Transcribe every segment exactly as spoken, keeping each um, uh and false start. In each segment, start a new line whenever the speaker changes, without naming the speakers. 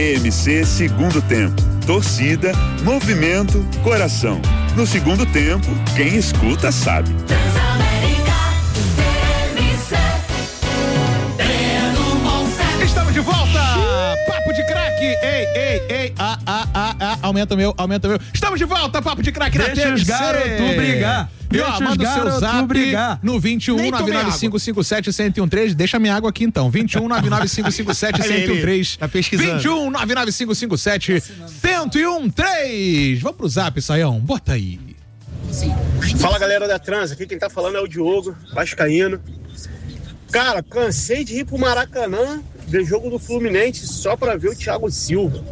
M C Segundo Tempo. Torcida, movimento, coração. No segundo tempo, quem escuta sabe.
Estamos de volta! Papo de craque! Ei, ei, ei! Ah, ah, ah, ah! Aumenta o meu, aumenta o meu. Estamos de volta! Papo de craque na T V C!
Deixa os garotos brigar!
E ó, manda o seu zap
brigar.
no vinte e um, nove nove cinco cinco sete, um zero um três. Deixa minha água aqui então. vinte e um, nove nove cinco cinco sete, um zero um três.
Tá pesquisando.
vinte e um, nove nove cinco cinco sete, um zero um três. Vamos pro zap, Saião. Bota aí.
Fala, galera da Trans. Aqui quem tá falando é o Diogo, vascaíno. Cara, cansei de ir pro Maracanã ver jogo do Fluminense só pra ver o Thiago Silva.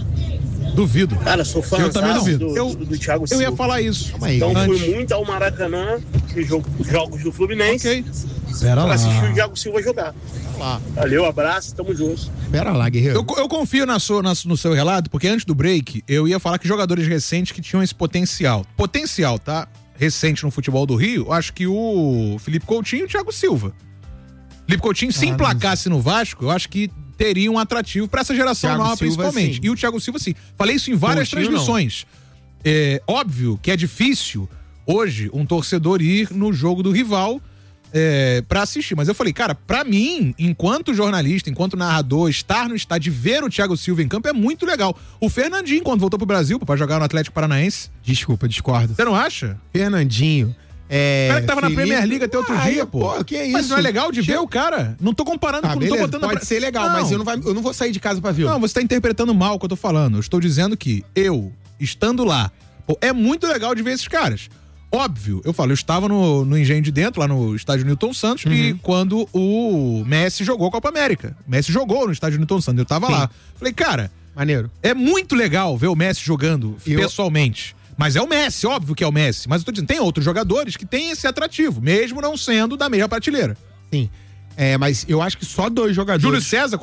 Duvido.
Cara, sou fã
Eu também duvido.
do,
Eu,
do, do Thiago
eu
Silva.
ia falar isso.
Aí, então
antes.
fui muito ao Maracanã ver jogo, jogos do Fluminense.
Ok. Pera
pra
lá.
assistir o Thiago Silva jogar.
Lá.
Valeu, abraço, tamo junto.
Pera lá, guerreiro.
Eu, eu confio na sua, na, no seu relato, porque antes do break, eu ia falar que jogadores recentes que tinham esse potencial. Potencial, tá? Recente no futebol do Rio, acho que o Felipe Coutinho e o Thiago Silva. Felipe Coutinho, se
Ah,
emplacasse no Vasco, eu acho que teria um atrativo pra essa geração
Thiago
nova,
Silva,
principalmente.
sim.
E o Thiago Silva, sim. Falei isso em várias
Coutinho,
transmissões. É óbvio que é difícil, hoje, um torcedor ir no jogo do rival é, pra assistir. Mas eu falei, cara, pra mim, enquanto jornalista, enquanto narrador, estar no estádio e ver o Thiago Silva em campo é muito legal. O Fernandinho, quando voltou pro Brasil pra jogar no Atlético Paranaense.
Desculpa, discordo.
Você não acha?
Fernandinho. É,
O cara que tava
Felipe...
na Premier League até outro
Ai,
dia, pô.
pô. Que é isso?
Mas não é legal de ver
Chega-
o cara? Não tô comparando
Ah,
com...
beleza,
não tô botando
pode
pra-
ser legal,
Não.
mas eu não, vai, eu não vou sair de casa pra ver.
Não, você tá interpretando mal o que eu tô falando. Eu estou dizendo que eu, estando lá, pô, é muito legal de ver esses caras. Óbvio, eu falo, eu estava no, no Engenho de Dentro, lá no estádio Newton Santos,
Uhum.
e quando o Messi jogou a Copa América. O Messi jogou no estádio Newton Santos, eu tava
Sim.
lá. Falei, cara,
Maneiro.
é muito legal ver o Messi jogando
Eu-
pessoalmente. Mas é o Messi, óbvio que é o Messi. Mas eu tô dizendo, tem outros jogadores que têm esse atrativo, mesmo não sendo da mesma prateleira.
Sim. É, mas eu acho que só dois jogadores.
Júlio César,